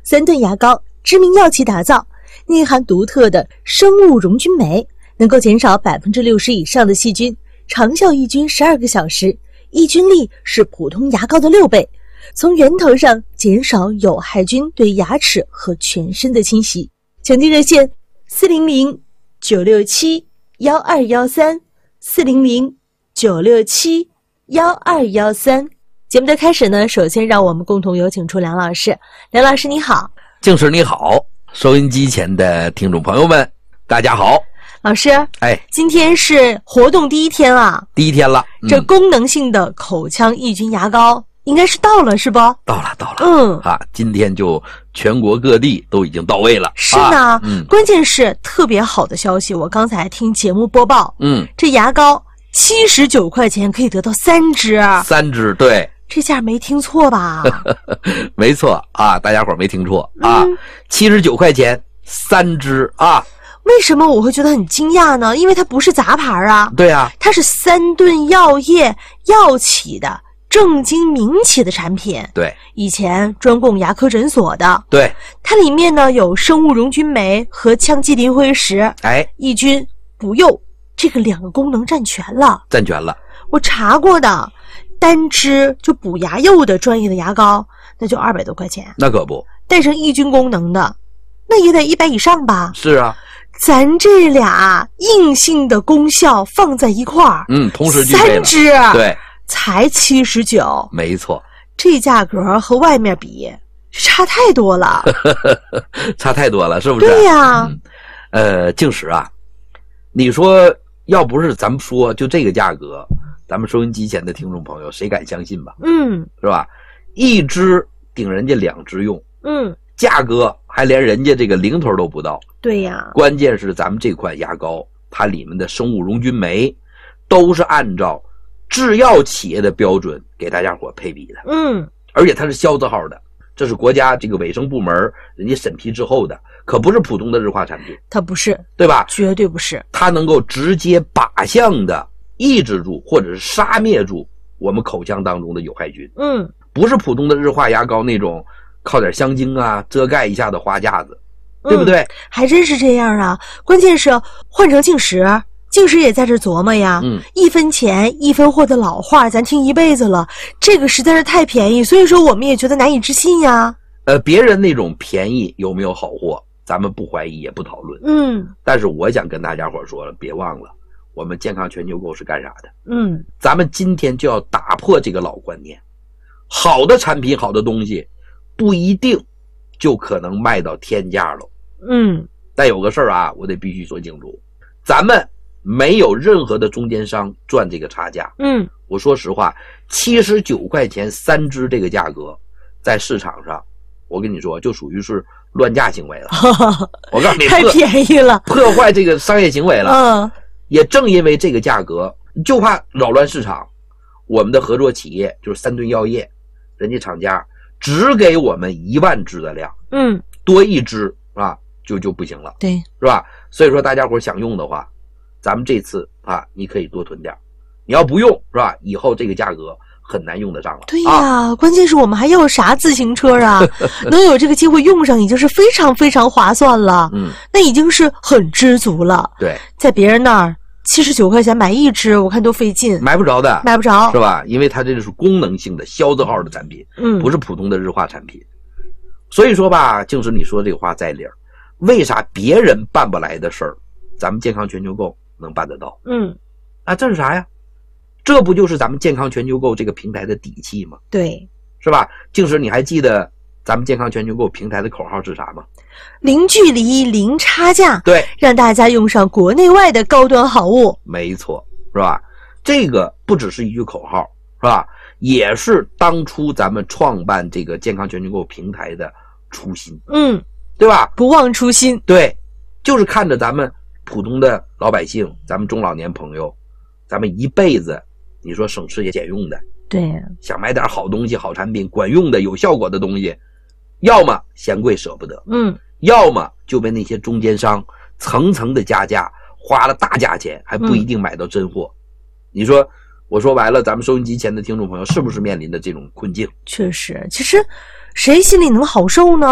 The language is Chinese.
3顿牙膏，知名药企打造，内含独特的生物溶菌酶，能够减少60%以上的细菌，长效抑菌12个小时，抑菌力是普通牙膏的6倍，从源头上减少有害菌对牙齿和全身的侵袭。抢订热线400-967-1213，400-967-1213。节目的开始呢，首先让我们共同有请出梁老师。梁老师你好。 静师你好，收音机前的听众朋友们大家好。 老师，今天是活动第一天啊， 第一天了。 这功能性的口腔抑菌牙膏应该是到了是不？ 到了。今天就全国各地都已经到位了。 是呢，关键是特别好的消息，我刚才听节目播报，这牙膏79块钱可以得到3支。 3支，对。 这价没听错吧？ 没错啊，大家伙没听错啊，79块钱3支啊。 为什么我会觉得很惊讶呢？因为它不是杂牌啊。 对啊， 它是3顿药业药企的正经民企的产品。 对， 以前专供牙科诊所的。 对， 它里面呢有生物溶菌酶和羟基磷灰石，抑菌补釉，这个2个功能占全了。我查过的。单支就补牙釉的专业的牙膏，那就200多块钱。 那可不， 带上抑菌功能的，那也得100以上吧？ 是啊， 咱这俩硬性的功效放在一块儿， 同时具备了。 3支， 对， 才79， 没错。 这价格和外面比差太多了， 差太多了，是不是？ 对呀。 静时啊，你说要不是咱们说就这个价格。咱们收音机前的听众朋友谁敢相信吧？是吧？1支顶人家2支用，价格还连人家这个零头都不到。 对呀， 关键是咱们这款牙膏它里面的生物溶菌酶都是按照制药企业的标准给大家伙配比的。而且它是消字号的，这是国家这个卫生部门人家审批之后的，可不是普通的日化产品。 它不是， 对吧？ 绝对不是。 它能够直接靶向的抑制住或者是杀灭住我们口腔当中的有害菌。不是普通的日化牙膏那种靠点香精啊遮盖一下的花架子，对不对？ 还真是这样啊。关键是换成静时也在这琢磨呀。1分钱1分货的老话咱听一辈子了，这个实在是太便宜，所以说我们也觉得难以置信呀。 别人那种便宜有没有好货咱们不怀疑也不讨论。但是我想跟大家伙说了，别忘了我们健康全球购是干啥的？咱们今天就要打破这个老观念，好的产品好的东西不一定就可能卖到天价了。但有个事儿啊，我得必须说清楚，咱们没有任何的中间商赚这个差价。我说实话，79块钱3支这个价格在市场上我跟你说就属于是乱价行为了。我告诉你， 太便宜了， 破坏这个商业行为了。也正因为这个价格，就怕扰乱市场，我们的合作企业就是3顿药业，人家厂家只给我们1万支的量，多1支啊就不行了， 对， 是吧？所以说大家伙想用的话，咱们这次啊你可以多囤点，你要不用是吧？以后这个价格很难用得上了。 对呀，关键是我们还要啥自行车啊？能有这个机会用上已经是非常非常划算了。那已经是很知足了。 对， 在别人那儿79块钱买1支，我看都费劲， 买不着的， 是吧？因为它这是功能性的消字号的产品，不是普通的日化产品。所以说吧，静时你说这个话在理儿，为啥别人办不来的事儿，咱们健康全球购能办得到？这是啥呀？这不就是咱们健康全球购这个平台的底气吗？ 对， 是吧？静时你还记得咱们健康全球购平台的口号是啥吗？ 零距离零差价， 对， 让大家用上国内外的高端好物。 没错，是吧？这个不只是一句口号，是吧？也是当初咱们创办这个健康全球购平台的初心。对吧？ 不忘初心。 对，就是看着咱们普通的老百姓，咱们中老年朋友，咱们一辈子你说省吃也俭用的， 对， 想买点好东西好产品管用的有效果的东西，要么嫌贵舍不得，要么就被那些中间商层层的加价，花了大价钱还不一定买到真货。你说我说白了，咱们收音机前的听众朋友是不是面临的这种困境？ 确实，其实谁心里能好受呢？